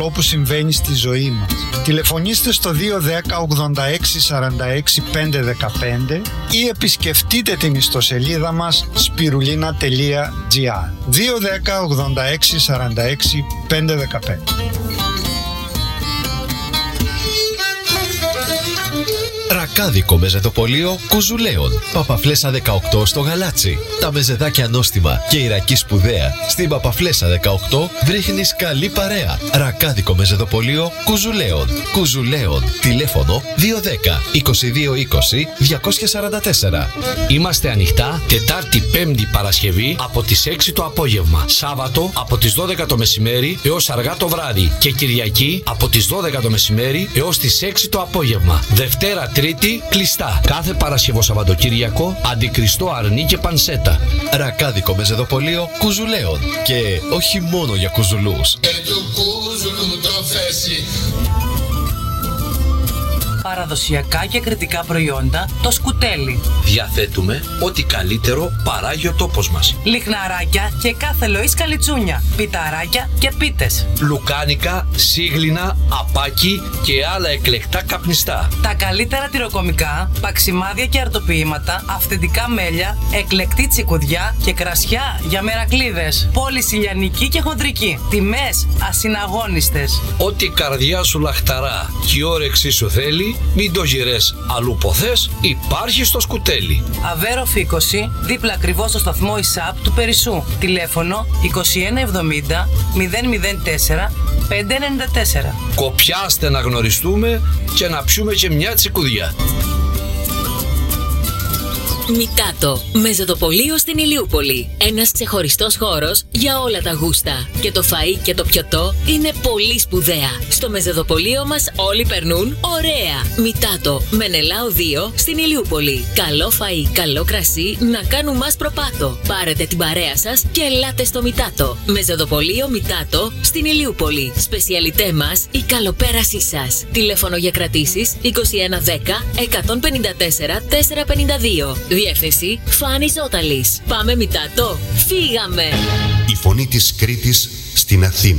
καλό που συμβαίνει στη ζωή μας. Τηλεφωνήστε στο 210 86 46 515 ή επισκεφτείτε την ιστοσελίδα μας spirulina.gr. 210 86 46 515. Ρακάδικο μεζεδοπολείο Κουζουλέων. Παπαφλέσσα 18 στο Γαλάτσι. Τα μεζεδάκια νόστιμα και η ρακή σπουδαία. Στην Παπαφλέσσα 18 βρίσκεις καλή παρέα. Ρακάδικο μεζεδοπολείο Κουζουλέων. Κουζουλέων. Τηλέφωνο 210 22 20 244. Είμαστε ανοιχτά Τετάρτη, Πέμπτη, Παρασκευή από τις 6 το απόγευμα. Σάββατο από τις 12 το μεσημέρι έως αργά το βράδυ. Και Κυριακή από τις 12 το μεσημέρι έως τις 6 το απόγευμα. Δευτέρα, Τρίτη κλειστά. Κάθε Παρασκευό Σαββατοκύριακο αντικριστό αρνί και πανσέτα. Ρακάδικο μεζεδοπολείο Κουζουλέων. Και όχι μόνο για κουζουλούς. Παραδοσιακά και κριτικά προϊόντα, το σκουτέλι. Διαθέτουμε ό,τι καλύτερο παράγει ο τόπος μας. Λιχναράκια και κάθε λοής καλιτσούνια. Πιταράκια και πίτες. Λουκάνικα, σύγλινα, απάκι και άλλα εκλεκτά καπνιστά. Τα καλύτερα τυροκομικά, παξιμάδια και αρτοποιήματα, αυθεντικά μέλια, εκλεκτή τσικουδιά και κρασιά για μερακλείδες. Πώληση λιανική και χοντρική. Τιμές ασυναγώνιστες. Ό,τι η καρδιά σου λαχταρά και η όρεξή σου θέλει, μην το γυρές αλλού ποθές, υπάρχει στο σκουτέλι. Αβέρο Φίκωση, δίπλα ακριβώς στο σταθμό ΙΣΑΠ του Περισσού. Τηλέφωνο 2170 004 594. Κοπιάστε να γνωριστούμε και να πιούμε και μια τσικουδιά. Μητάτο, μεζεδοπολείο στην Ηλιούπολη. Ένας ξεχωριστός χώρος για όλα τα γούστα. Και το φαΐ και το πιωτό είναι πολύ σπουδαία. Στο μεζεδοπολείο μας όλοι περνούν ωραία. Μητάτο, Μενελάου 2 στην Ηλιούπολη. Καλό φαΐ, καλό κρασί, να κάνουμε άσπρο πάτο. Πάρετε την παρέα σας και ελάτε στο Μητάτο. Μεζεδοπολείο Μητάτο στην Ηλιούπολη. Σπεσιαλιτέ μας, η καλοπέρασή σας. Τηλέφωνο για κρατήσεις 2110 154 452. Διεύθυνση Φάνης Όταλης. Πάμε Μητάτο. Φύγαμε! Η φωνή της Κρήτης στην Αθήνα.